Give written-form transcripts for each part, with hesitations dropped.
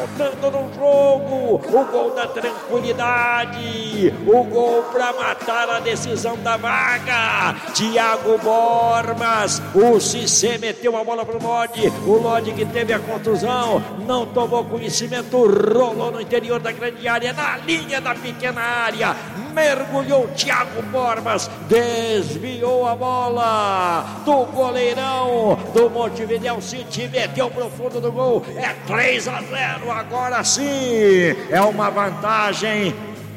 Voltando no jogo, o gol da tranquilidade, o gol para matar a decisão da vaga. Thiago Bormas, o Cissé meteu a bola pro Lodi, o Lodi que teve a contusão, não tomou conhecimento, rolou no interior da grande área, na linha da pequena área, mergulhou Thiago Bormas, desviou a bola do goleirão do Montevideo City, meteu pro fundo do gol, é 3-0. Agora sim, é uma vantagem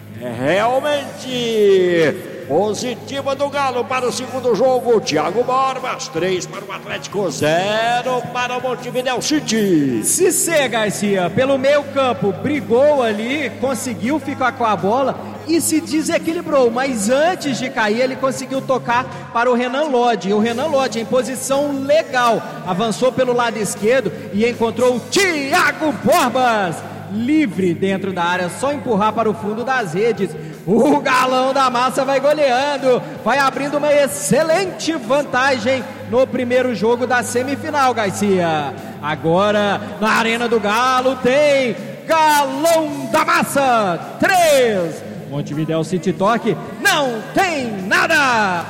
realmente positiva do Galo para o segundo jogo. Thiago Bormas, 3 para o Atlético, 0 para o Montevideo City. Cissé, Garcia, pelo meio campo, brigou ali, conseguiu ficar com a bola e se desequilibrou, mas antes de cair ele conseguiu tocar para o Renan Lodi. O Renan Lodi em posição legal, avançou pelo lado esquerdo e encontrou o Thiago Bormas livre dentro da área, só empurrar para o fundo das redes. O Galão da Massa vai goleando, vai abrindo uma excelente vantagem no primeiro jogo da semifinal, Garcia. Agora na Arena do Galo tem Galão da Massa 3, Montevideo City Torque não tem nada.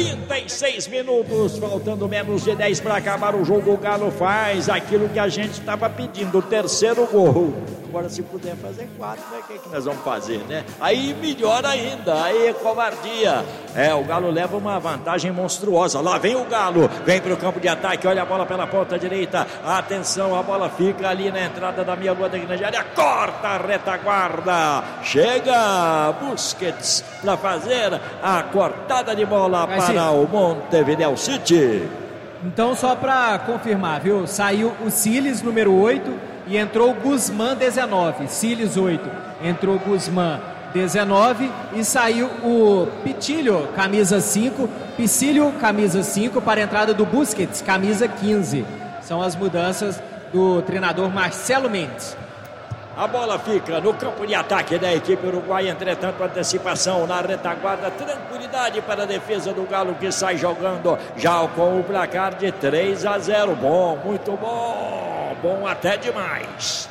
36 minutos, faltando menos de 10 para acabar o jogo. O Galo faz aquilo que a gente estava pedindo, o terceiro gol. Agora, se puder fazer 4, né? O que nós vamos fazer, né? Aí melhor ainda, aí é covardia. O Galo leva uma vantagem monstruosa. Lá vem o Galo, vem para o campo de ataque, olha a bola pela ponta direita. Atenção, a bola fica ali na entrada da meia lua da grande área, corta a retaguarda. Chega Busquets para fazer a cortada de bola para o Montevideo City. Então, só para confirmar, viu? Saiu o Siles, número 8, e entrou o Guzmán, 19. Siles, 8. Entrou o Guzmán, 19. E saiu o Pitilho, camisa 5. Picílio, camisa 5, para a entrada do Busquets, camisa 15. São as mudanças do treinador Marcelo Mendes. A bola fica no campo de ataque da equipe uruguaia, entretanto antecipação na retaguarda, tranquilidade para a defesa do Galo que sai jogando já com o placar de 3-0. Bom, muito bom, bom até demais.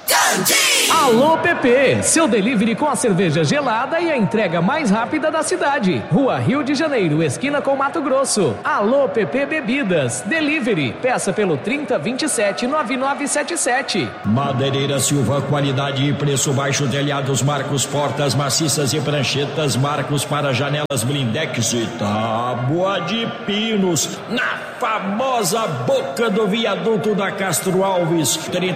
Alô PP, seu delivery com a cerveja gelada e a entrega mais rápida da cidade. Rua Rio de Janeiro, esquina com Mato Grosso. Alô PP Bebidas, delivery, peça pelo 3027-9977. Madeireira Silva, qualidade e preço baixo, telhados Marcos, portas maciças e pranchetas Marcos para janelas blindex e tábua de pinos. Na famosa boca do viaduto da Castro Alves,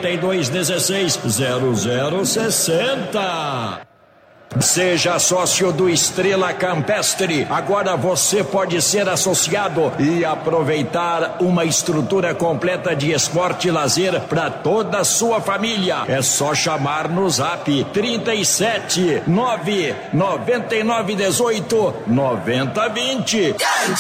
3216-0060. Seja sócio do Estrela Campestre. Agora você pode ser associado e aproveitar uma estrutura completa de esporte e lazer para toda a sua família. É só chamar no Zap 37 999 18 90 20.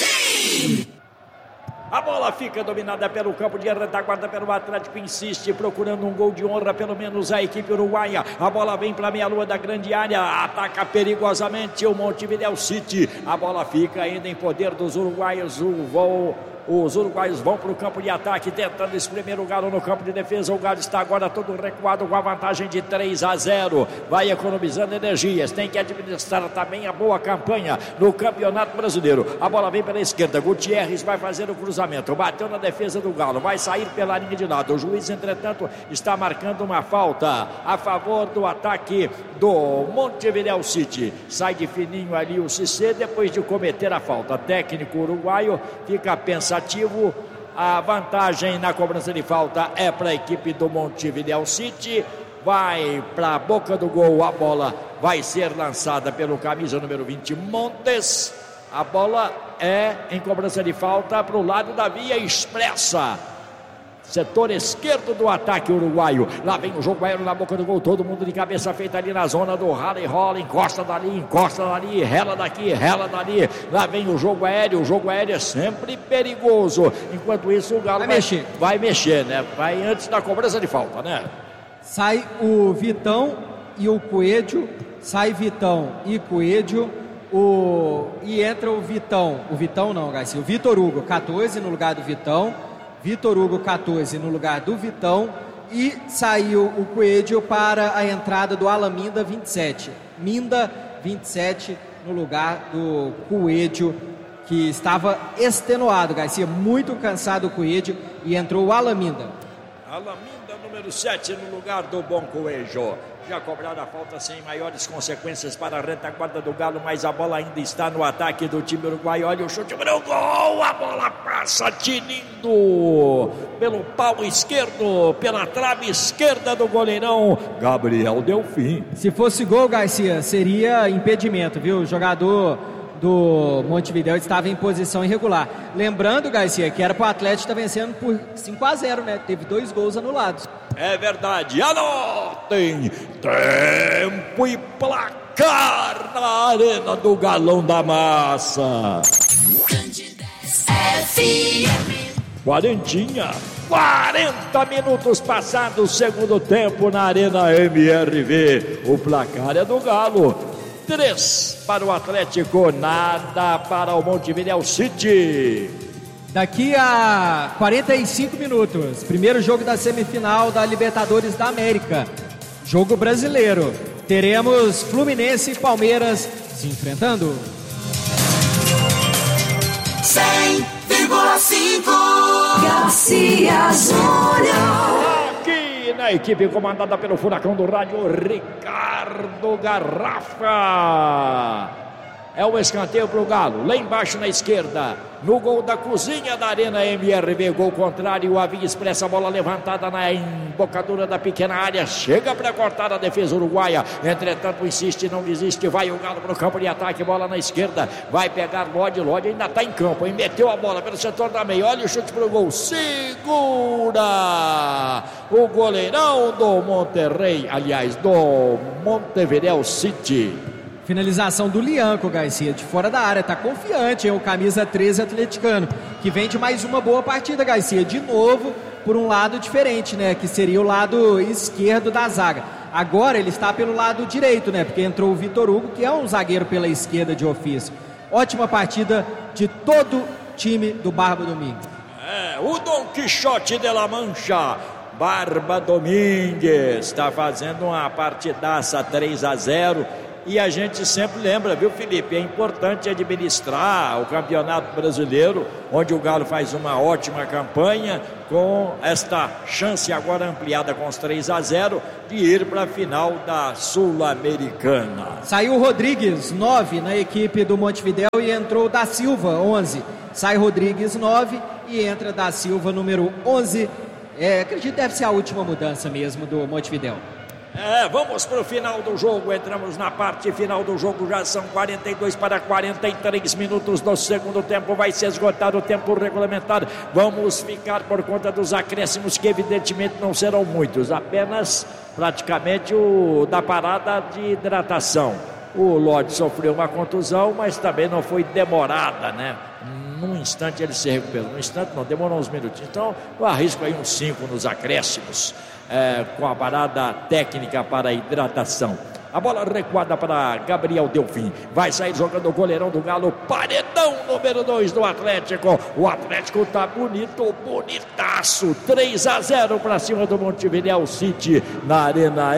A bola fica dominada pelo campo de retaguarda pelo Atlético, insiste procurando um gol de honra, pelo menos a equipe uruguaia. A bola vem para a meia-lua da grande área, ataca perigosamente o Montevideo City. A bola fica ainda em poder dos uruguaios. Os uruguaios vão para o campo de ataque, tentando espremer o Galo no campo de defesa. O Galo está agora todo recuado com a vantagem de 3-0. Vai economizando energias, tem que administrar também a boa campanha no Campeonato Brasileiro. A bola vem pela esquerda, Gutierrez vai fazer o cruzamento, bateu na defesa do Galo, vai sair pela linha de lado. O juiz, entretanto, está marcando uma falta a favor do ataque do Montevideo City. Sai de fininho ali o Cissé depois de cometer a falta. Técnico uruguaio fica pensando. A vantagem na cobrança de falta é para a equipe do Montevideo City. Vai para a boca do gol, a bola vai ser lançada pelo camisa número 20, Montes. A bola é em cobrança de falta para o lado da via expressa, setor esquerdo do ataque uruguaio. Lá vem o jogo aéreo na boca do gol, todo mundo de cabeça feita ali na zona do rala e rola, encosta dali, rela daqui, rela dali. Lá vem o jogo aéreo é sempre perigoso. Enquanto isso o Galo vai mexer, né? Vai antes da cobrança de falta, né? Sai o Vitão e o Coelho, sai Vitão e Coelho. E entra o Vitão não, Garcia, o Vitor Hugo, 14 no lugar do Vitão. Vitor Hugo, 14 no lugar do Vitão. e saiu o Coelho para a entrada do Alan Minda, 27. Minda, 27, no lugar do Coelho, que estava extenuado, Garcia, muito cansado o Coelho, e entrou o Alan Minda. Alan Minda, número 7, no lugar do bom Coelho. Já cobrada a falta sem maiores consequências para a retaguarda do Galo, mas a bola ainda está no ataque do time uruguaio. Olha o chute para o gol, a bola passa tinindo pelo pau esquerdo, pela trave esquerda do goleirão Gabriel Delfim. Se fosse gol, Garcia, seria impedimento, viu? O jogador do Montevidéu estava em posição irregular. Lembrando, Garcia, que era para o Atlético estar vencendo por 5-0, né? Teve 2 gols anulados. É verdade, anotem! Tempo e placar na Arena do Galão da Massa. Quarentinha, 40 minutos passados, segundo tempo na Arena MRV. O placar é do Galo. 3 para o Atlético, nada para o Montevidéu City. Daqui a 45 minutos, primeiro jogo da semifinal da Libertadores da América, jogo brasileiro. Teremos Fluminense e Palmeiras se enfrentando. 100,5 Garcia Júnior. Aqui na equipe comandada pelo furacão do rádio, Ricardo Garrafa. É o escanteio para o Galo, lá embaixo na esquerda, no gol da cozinha da Arena MRV, gol contrário, a Via Expressa, bola levantada na embocadura da pequena área, chega para cortar a defesa uruguaia, entretanto insiste, não desiste, vai o Galo para o campo de ataque, bola na esquerda, vai pegar Lodi ainda está em campo, meteu a bola pelo setor da meia, olha o chute para o gol, segura o goleirão do Monterrey, aliás, do Montevidéu City. Finalização do Lianco, Garcia, de fora da área, tá confiante, hein? O camisa 13 atleticano, que vem de mais uma boa partida, Garcia, de novo por um lado diferente, né, que seria o lado esquerdo da zaga. Agora ele está pelo lado direito, né, porque entrou o Vitor Hugo, que é um zagueiro pela esquerda de ofício. Ótima partida de todo o time do Barba Domingues. O Dom Quixote de la Mancha, Barba Domingues, está fazendo uma partidaça 3-0. E a gente sempre lembra, viu, Felipe? É importante administrar o Campeonato Brasileiro, onde o Galo faz uma ótima campanha, com esta chance agora ampliada com os 3-0, de ir para a final da Sul-Americana. Saiu o Rodrigues, 9, na equipe do Montevidéu, e entrou da Silva, 11. Sai Rodrigues, 9, e entra da Silva, número 11. Acredito que deve ser a última mudança mesmo do Montevidéu. Vamos para o final do jogo, entramos na parte final do jogo, já são 42 para 43 minutos do segundo tempo, vai se esgotar o tempo regulamentar, vamos ficar por conta dos acréscimos, que evidentemente não serão muitos, apenas praticamente o da parada de hidratação. O Lodi sofreu uma contusão, mas também não foi demorada, né? Num instante ele se recuperou, num instante não, demorou uns minutinhos, então eu arrisco aí uns 5 nos acréscimos. Com a parada técnica para a hidratação. A bola recuada para Gabriel Delfim. Vai sair jogando o goleirão do Galo. Paredão número 2 do Atlético. O Atlético tá bonito, bonitaço. 3-0 para cima do Montevidéu City na Arena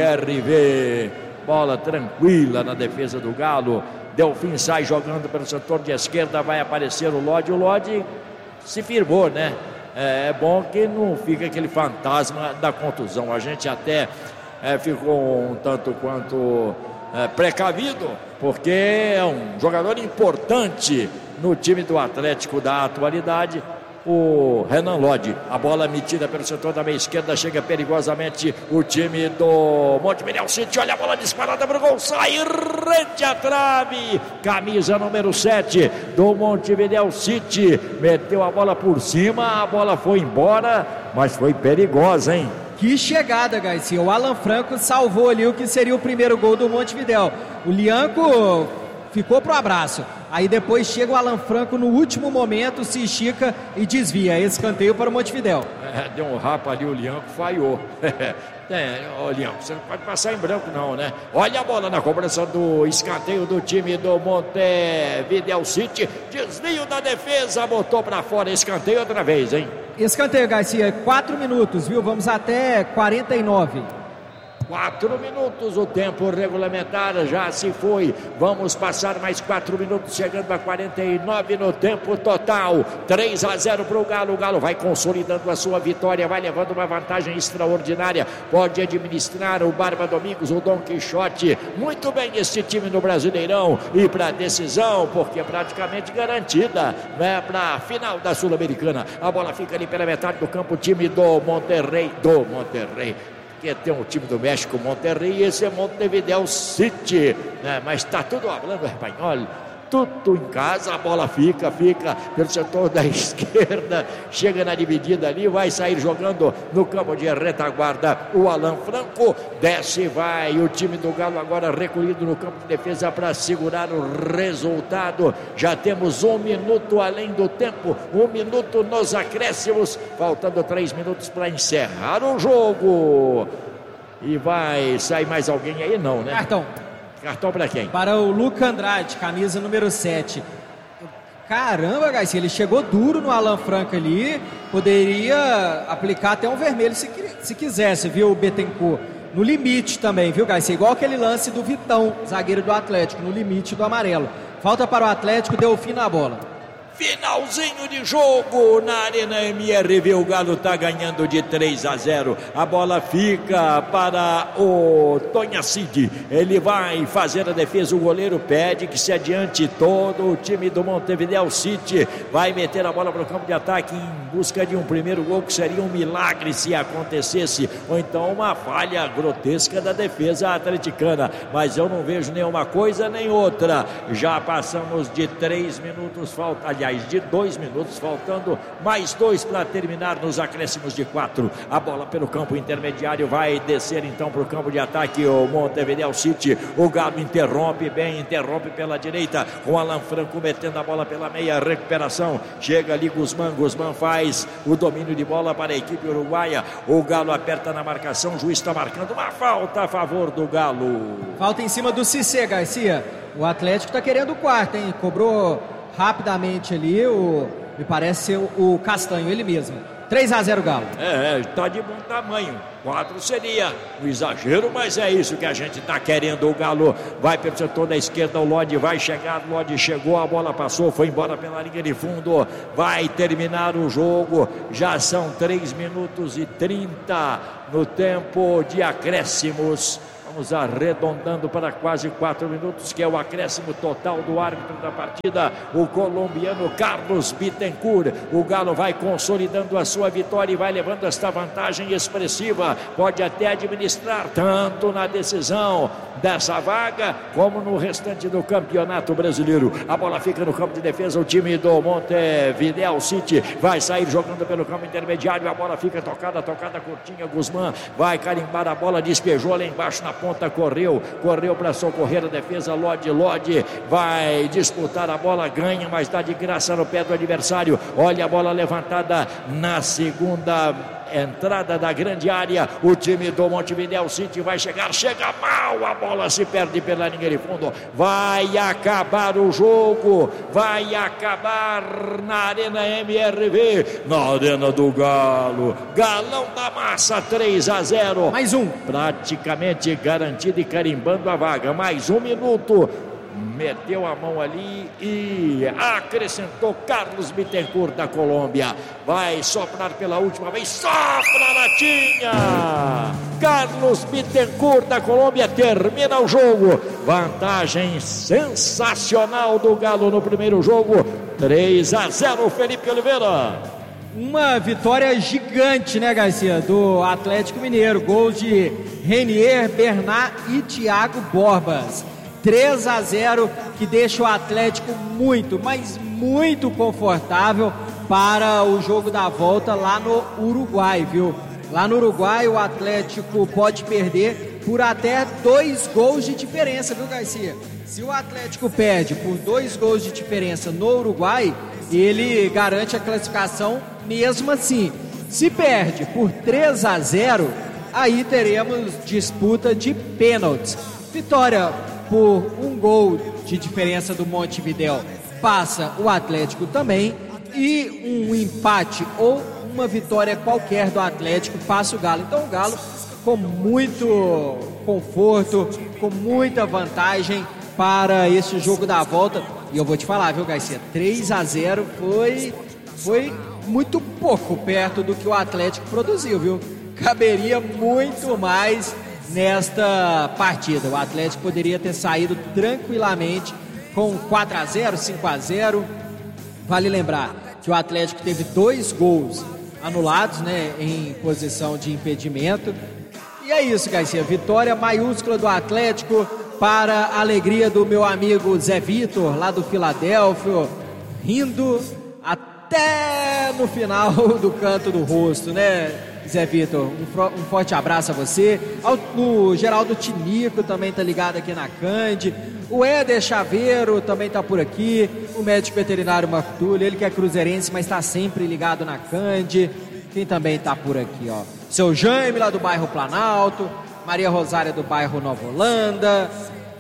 MRV. Bola tranquila na defesa do Galo. Delfim sai jogando pelo setor de esquerda. Vai aparecer o Lodi. O Lodi se firmou, né? É bom que não fica aquele fantasma da contusão. A gente até ficou um tanto quanto precavido, porque é um jogador importante no time do Atlético da atualidade, o Renan Lodi. A bola metida pelo setor da meia esquerda, chega perigosamente o time do Montevidéu City. Olha a bola disparada para o gol, sai rente à trave. Camisa número 7 do Montevidéu City, meteu a bola por cima, a bola foi embora, mas foi perigosa, hein? Que chegada, Garcia. O Alan Franco salvou ali o que seria o primeiro gol do Montevidéu. O Lianco ficou pro abraço. Aí depois chega o Alan Franco no último momento, se estica e desvia. Escanteio para o Montevidéu. Deu um rapa ali, o Lianco falhou. Lianco, você não pode passar em branco não, né? Olha a bola na cobrança do escanteio do time do Montevidéu City. Desvio da defesa, botou para fora. Escanteio outra vez, hein? Escanteio, Garcia, 4 minutos, viu? Vamos até 49. 4 minutos, o tempo regulamentar já se foi. Vamos passar mais 4 minutos, chegando a 49 no tempo total. 3-0 para o Galo. O Galo vai consolidando a sua vitória, vai levando uma vantagem extraordinária. Pode administrar o Barba Domingos, o Dom Quixote. Muito bem este time no Brasileirão. E para a decisão, porque é praticamente garantida, né? Para a final da Sul-Americana. A bola fica ali pela metade do campo, o time do Monterrey. Que tem um time do México, Monterrey, e esse é Montevidéu City, né? Mas está tudo falando espanhol, tudo em casa. A bola fica pelo setor da esquerda, chega na dividida ali, vai sair jogando no campo de retaguarda o Alan Franco, desce e vai o time do Galo agora recolhido no campo de defesa para segurar o resultado. Já temos 1 minuto além do tempo, 1 minuto nos acréscimos, faltando 3 minutos para encerrar o jogo. E vai sair mais alguém aí? Não, né? Cartão para quem? Para o Luca Andrade, camisa número 7. Caramba, Garcia, ele chegou duro no Alan Franco ali. Poderia aplicar até um vermelho se quisesse, viu, o Bittencourt? No limite também, viu, Garcia? Igual aquele lance do Vitão, zagueiro do Atlético, no limite do amarelo. Falta para o Atlético, deu fim na bola. Finalzinho de jogo na Arena MRV, o Galo está ganhando de 3-0. A bola fica para o Tonhacidi. Ele vai fazer a defesa, o goleiro pede que se adiante todo o time do Montevidéu City. Vai meter a bola para o campo de ataque em busca de um primeiro gol, que seria um milagre se acontecesse, ou então uma falha grotesca da defesa atleticana. Mas eu não vejo nenhuma coisa nem outra. Já passamos de 3 minutos, de 2 minutos, faltando mais 2 para terminar nos acréscimos de 4. A bola pelo campo intermediário vai descer então para o campo de ataque o Montevidéu City. O Galo interrompe pela direita, com Alan Franco metendo a bola pela meia, recuperação, chega ali Guzmán faz o domínio de bola para a equipe uruguaia. O Galo aperta na marcação, o juiz está marcando uma falta a favor do Galo. Falta em cima do Cissé, Garcia. O Atlético está querendo o quarto, hein? Cobrou rapidamente ali, me parece ser o Castanho, ele mesmo. 3-0 Galo. Está de bom tamanho. 4 seria um exagero, mas é isso que a gente está querendo. O Galo vai pelo setor da esquerda, o Lodi vai chegar, o Lodi chegou, a bola passou, foi embora pela linha de fundo, vai terminar o jogo. Já são 3 minutos e 30 no tempo de acréscimos. Vamos arredondando para quase 4 minutos, que é o acréscimo total do árbitro da partida, o colombiano Carlos Bittencourt. O Galo vai consolidando a sua vitória e vai levando esta vantagem expressiva. Pode até administrar tanto na decisão dessa vaga como no restante do Campeonato Brasileiro. A bola fica no campo de defesa, o time do Montevidéu City vai sair jogando pelo campo intermediário. A bola fica tocada curtinha. Guzmán vai carimbar a bola, despejou lá embaixo na ponta, correu para socorrer a defesa. Lodi vai disputar a bola, ganha, mas dá de graça no pé do adversário. Olha a bola levantada na segunda entrada da grande área. O time do Montevidéu City vai chega mal, a bola se perde pela linha de fundo. Vai acabar o jogo, vai acabar na Arena MRV, na Arena do Galo. Galão da Massa, 3-0. Mais um. Praticamente garantido e carimbando a vaga. Mais 1 minuto. Meteu a mão ali e acrescentou Carlos Bittencourt da Colômbia. Vai soprar pela última vez. Sopra, Latinha! Carlos Bittencourt da Colômbia termina o jogo. Vantagem sensacional do Galo no primeiro jogo. 3-0, Felipe Oliveira. Uma vitória gigante, né, Garcia, do Atlético Mineiro. Gols de Renier, Bernat e Thiago Borbas. 3-0, que deixa o Atlético muito, mas muito confortável para o jogo da volta lá no Uruguai, viu? Lá no Uruguai o Atlético pode perder por até 2 gols de diferença, viu, Garcia? Se o Atlético perde por 2 gols de diferença no Uruguai, ele garante a classificação mesmo assim. Se perde por 3-0, aí teremos disputa de pênaltis. Vitória por 1 gol de diferença do Montevidéu, passa o Atlético também. E um empate ou uma vitória qualquer do Atlético passa o Galo. Então o Galo com muito conforto, com muita vantagem para esse jogo da volta. E eu vou te falar, viu, Garcia? 3-0 foi muito pouco perto do que o Atlético produziu, viu? Caberia muito mais nesta partida. O Atlético poderia ter saído tranquilamente com 4-0, 5-0. Vale lembrar que o Atlético teve 2 gols anulados, né, em posição de impedimento. E é isso, Garcia. Vitória maiúscula do Atlético para a alegria do meu amigo Zé Vitor, lá do Filadélfia, rindo até no final do canto do rosto, né, Zé Vitor? Um forte abraço a você. O Geraldo Tinico também tá ligado aqui na Cande. O Éder Chaveiro também tá por aqui. O médico veterinário Marco Túlio, ele que é cruzeirense, mas está sempre ligado na Cande. Quem também tá por aqui, ó? Seu Jaime, lá do bairro Planalto. Maria Rosária, do bairro Nova Holanda.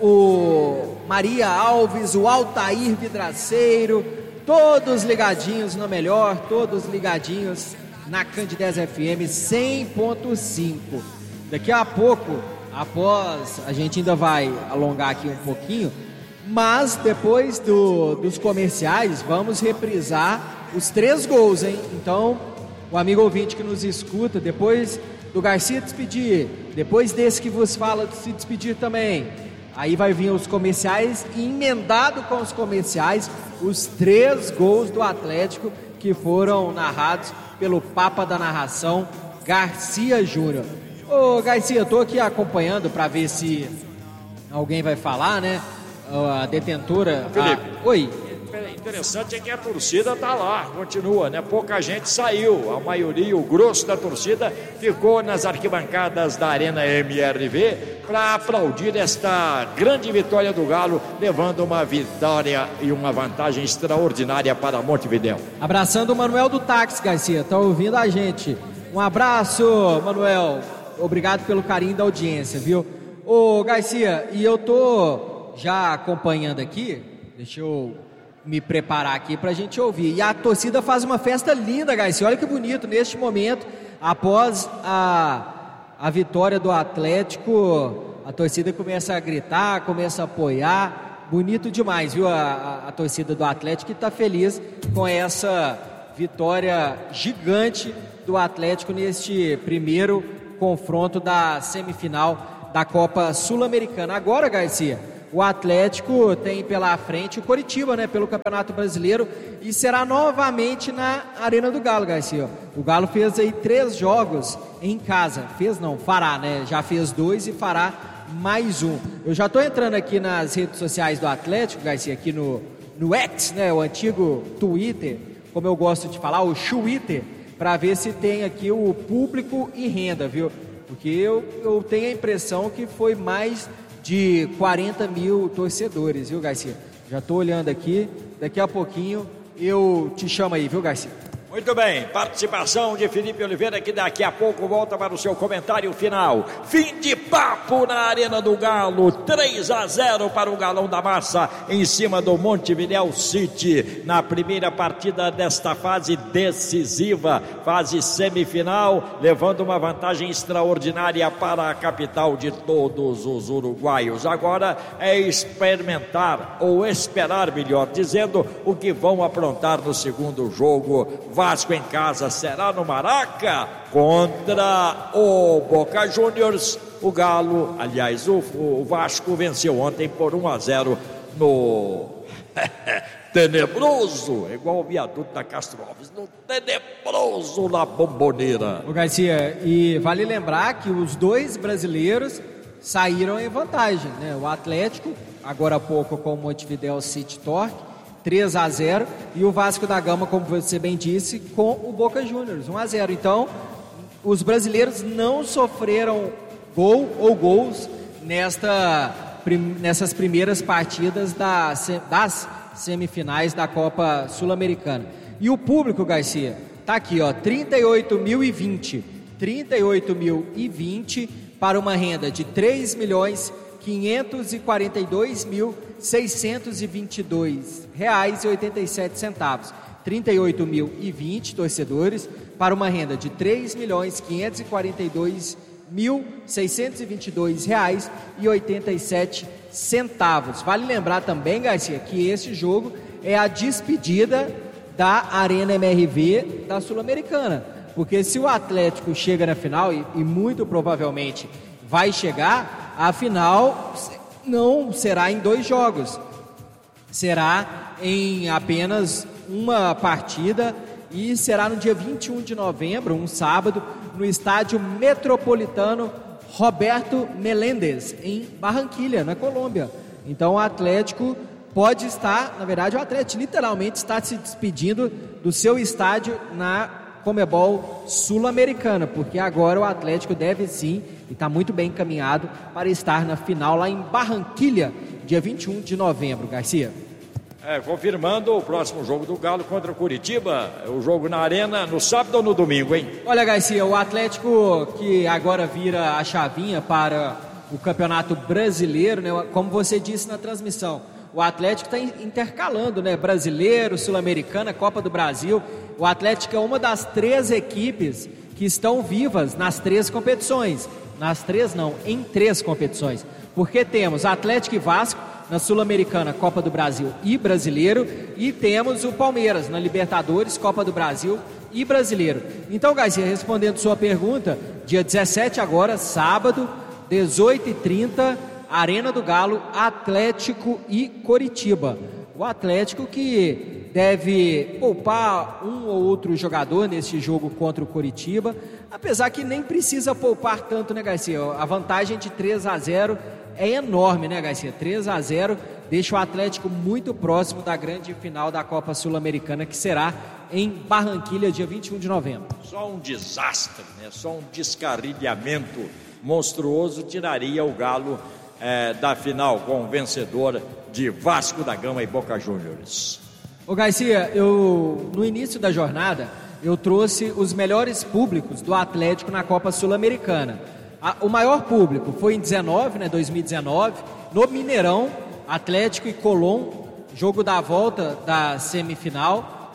O Maria Alves, o Altair Vidraceiro. Todos ligadinhos no melhor, todos ligadinhos na Candidez FM 100.5. Daqui a pouco, após, a gente ainda vai alongar aqui um pouquinho, mas depois dos comerciais, vamos reprisar os 3 gols, hein? Então, o amigo ouvinte que nos escuta, depois do Garcia despedir, depois desse que vos fala se despedir também, aí vai vir os comerciais e emendado com os comerciais, os 3 gols do Atlético que foram narrados pelo Papa da Narração, Garcia Júnior. Ô Garcia, eu tô aqui acompanhando para ver se alguém vai falar, né? A detentora... Felipe. Oi. Interessante é que a torcida tá lá, continua, né? Pouca gente saiu, a maioria, o grosso da torcida ficou nas arquibancadas da Arena MRV para aplaudir esta grande vitória do Galo, levando uma vitória e uma vantagem extraordinária para Montevidéu. Abraçando o Manuel do táxi, Garcia, tá ouvindo a gente. Um abraço, Manuel. Obrigado pelo carinho da audiência, viu? Ô Garcia, e eu tô já acompanhando aqui, deixa eu me preparar aqui pra gente ouvir. E a torcida faz uma festa linda, Garcia. Olha que bonito, neste momento, após a vitória do Atlético, a torcida começa a gritar, começa a apoiar. Bonito demais, viu? A torcida do Atlético, que tá feliz com essa vitória gigante do Atlético neste primeiro confronto da semifinal da Copa Sul-Americana. Agora, Garcia, o Atlético tem pela frente o Coritiba, né, pelo Campeonato Brasileiro, e será novamente na Arena do Galo, Garcia. O Galo fez aí 3 jogos em casa. Fará, né? Já fez 2 e fará mais um. Eu já estou entrando aqui nas redes sociais do Atlético, Garcia, aqui no X, né, o antigo Twitter, como eu gosto de falar, o Twitter, para ver se tem aqui o público e renda, viu? Porque eu tenho a impressão que foi mais de 40 mil torcedores, viu, Garcia? Já estou olhando aqui, daqui a pouquinho eu te chamo aí, viu, Garcia? Muito bem, participação de Felipe Oliveira, que daqui a pouco volta para o seu comentário final. Fim de papo na Arena do Galo, 3-0 para o Galão da Massa, em cima do Montevidéu City, na primeira partida desta fase decisiva, fase semifinal, levando uma vantagem extraordinária para a capital de todos os uruguaios. Agora é experimentar, ou esperar, melhor dizendo, o que vão aprontar no segundo jogo. Vasco em casa será no Maraca contra o Boca Juniors. O Galo, aliás, o Vasco venceu ontem por 1-0 no Tenebroso, igual o viaduto da Castro Alves, no Tenebroso La Bombonera. Ô Garcia, e vale lembrar que os 2 brasileiros saíram em vantagem, né? O Atlético, agora há pouco com o Montevidéu City Torque, 3-0, e o Vasco da Gama, como você bem disse, com o Boca Juniors, 1-0. Então, os brasileiros não sofreram gol ou gols nesta nessas primeiras partidas das semifinais da Copa Sul-Americana. E o público, Garcia, tá aqui, ó, 38.020 para uma renda de R$ 3.542.622,87. 38.020 torcedores para uma renda de R$ 3.542.622,87. Vale lembrar também, Garcia, que esse jogo é a despedida da Arena MRV da Sul-Americana, porque se o Atlético chega na final, e muito provavelmente vai chegar, a final não será em 2 jogos, será em apenas uma partida, e será no dia 21 de novembro, um sábado, no estádio Metropolitano Roberto Meléndez, em Barranquilla, na Colômbia. Então o Atlético pode estar, na verdade o Atlético literalmente está se despedindo do seu estádio na Conmebol Sul-Americana, porque agora o Atlético deve sim, e está muito bem encaminhado para estar na final lá em Barranquilla, dia 21 de novembro, Garcia. Confirmando o próximo jogo do Galo contra o Curitiba, o jogo na Arena no sábado ou no domingo, hein? Olha, Garcia, o Atlético que agora vira a chavinha para o Campeonato Brasileiro, né? Como você disse na transmissão, o Atlético está intercalando, né? Brasileiro, Sul-Americana, Copa do Brasil. O Atlético é uma das 3 equipes que estão vivas nas 3 competições. Nas 3 não, em 3 competições. Porque temos Atlético e Vasco na Sul-Americana, Copa do Brasil e Brasileiro, e temos o Palmeiras na Libertadores, Copa do Brasil e Brasileiro. Então, Garcia, respondendo sua pergunta, dia 17 agora, sábado, 18h30, Arena do Galo, Atlético e Coritiba. O Atlético que deve poupar um ou outro jogador nesse jogo contra o Coritiba, apesar que nem precisa poupar tanto, né, Garcia? A vantagem de 3-0 é enorme, né, Garcia? 3-0 deixa o Atlético muito próximo da grande final da Copa Sul-Americana, que será em Barranquilla, dia 21 de novembro. Só um desastre, né? Só um descarrilhamento monstruoso tiraria o Galo da final com o vencedor de Vasco da Gama e Boca Juniors. Ô Garcia, no início da jornada eu trouxe os melhores públicos do Atlético na Copa Sul-Americana. O maior público foi em 2019, no Mineirão, Atlético e Colón, jogo da volta da semifinal,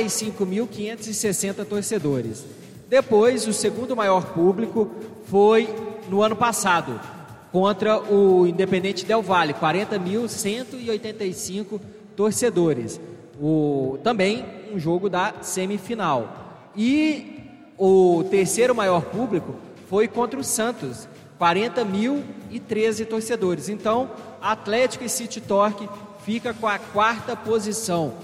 45.560 torcedores. Depois, o segundo maior público foi no ano passado, contra o Independente Del Valle, 40.185 torcedores. Também um jogo da semifinal. E o terceiro maior público foi contra o Santos, 40.013 torcedores. Então, Atlético e City Torque fica com a 4ª posição